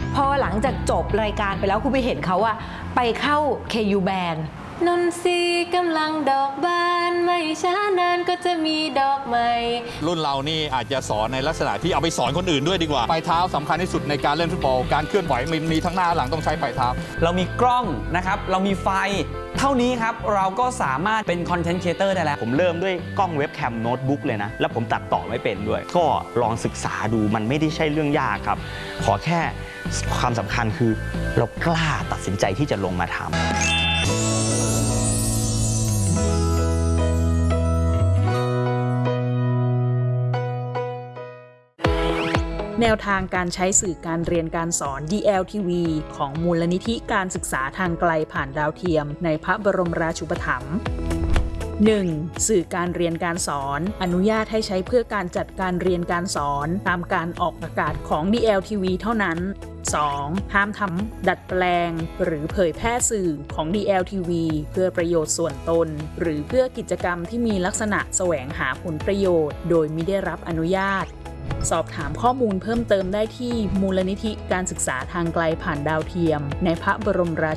พอหลังจากจบรายการไปแล้วคุณไปเห็นเขาว่าไปเข้า KU Band นนทรีกำลังดอกบานไม่ช้านานก็จะมีดอกใหม่รุ่นเรานี่อาจจะสอนในลักษณะที่เอาไปสอนคนอื่นด้วยดีกว่าปลายเท้าสำคัญที่สุดในการเล่นฟุตบอลการเคลื่อนไหวมีทั้งหน้าหลังต้องใช้ปลายเท้าเรามีกล้องนะครับเรามีไฟเท่านี้ครับเราก็สามารถเป็นคอนเทนต์ครีเอเตอร์ได้แล้วผมเริ่มด้วยกล้องเว็บแคมโน้ตบุ๊กเลยนะแล้วผมตัดต่อไม่เป็นด้วยก็ลองศึกษาดูมันไม่ได้ใช่เรื่องยากครับขอแค่ความสำคัญคือเรากล้าตัดสินใจที่จะลงมาทำแนวทางการใช้สื่อการเรียนการสอน DLTV ของมูลนิธิการศึกษาทางไกลผ่านดาวเทียมในพระบรมราชูปถัมภ์ 1. สื่อการเรียนการสอนอนุญาตให้ใช้เพื่อการจัดการเรียนการสอนตามการออกอากาศของ DLTV เท่านั้น 2. ห้ามทำดัดแปลงหรือเผยแพร่สื่อของ DLTV เพื่อประโยชน์ส่วนตนหรือเพื่อกิจกรรมที่มีลักษณะแสวงหาผลประโยชน์โดยมิได้รับอนุญาตสอบถามข้อมูลเพิ่มเติมได้ที่มูลนิธิการศึกษาทางไกลผ่านดาวเทียมในพระบรมรา